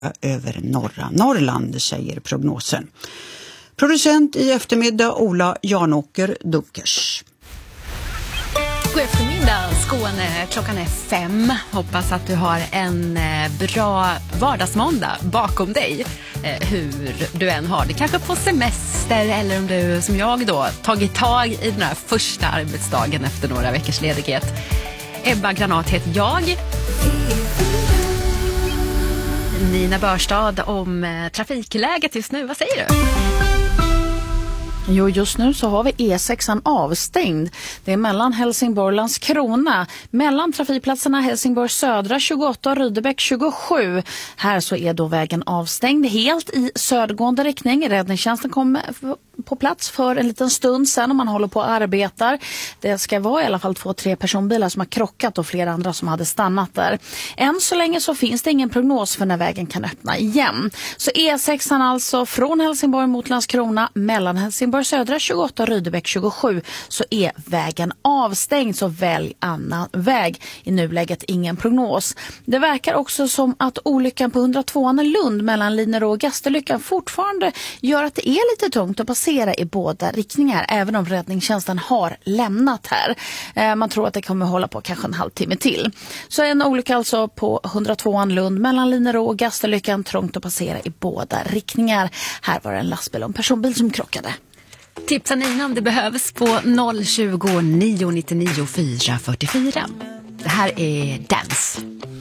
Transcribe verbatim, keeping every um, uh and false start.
över norra Norrland, säger prognosen. Producent i eftermiddag Ola Janåker Dunkers. God eftermiddag Skåne, klockan är fem. Hoppas att du har en bra vardagsmåndag bakom dig. Hur du än har det, kanske på semester eller om du som jag då tagit tag i den här första arbetsdagen efter några veckors ledighet. Ebba Granat heter jag. Nina Börstad om trafikläget just nu, vad säger du? Jo, just nu så har vi E sexan avstängd. Det är mellan Helsingborg och Landskrona. Mellan trafikplatserna Helsingborg södra tjugoåtta och Rydebäck tjugosju. Här så är då vägen avstängd helt i södergående riktning. Räddningstjänsten kommer på plats för en liten stund sen om man håller på och arbetar. Det ska vara i alla fall två, tre personbilar som har krockat och flera andra som hade stannat där. Än så länge så finns det ingen prognos för när vägen kan öppna igen. Så E sexan alltså från Helsingborg mot Landskrona mellan Helsingborg södra tjugoåtta och Rydebäck tjugosju så är vägen avstängd, så välj annan väg. I nuläget ingen prognos. Det verkar också som att olyckan på hundratvåan i Lund mellan Linnero och Gasterlyckan fortfarande gör att det är lite tungt att passera i båda riktningar, även om räddningstjänsten har lämnat här. Eh, man tror att det kommer hålla på kanske en halvtimme till. Så en olycka alltså på hundratvåan Lund mellan Linnero och Gasterlyckan, trångt att passera i båda riktningar. Här var det en lastbil och en personbil som krockade. Tipsa Nina om det behövs på noll tjugo, nio nittionio, fyra fyrtiofyra. Det här är Dance.